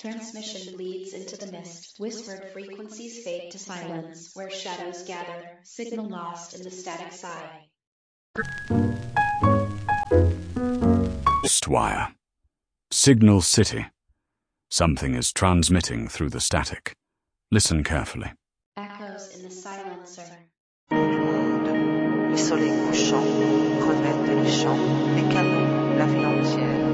Transmission bleeds into the mist. Whispered frequencies fade to silence. Where shadows gather, signal lost in the static sigh. Wire. Signal City. Something is transmitting through the static. Listen carefully. Echoes in the silencer. Les soleils couchants remettent les champs, les canons, la ville entière.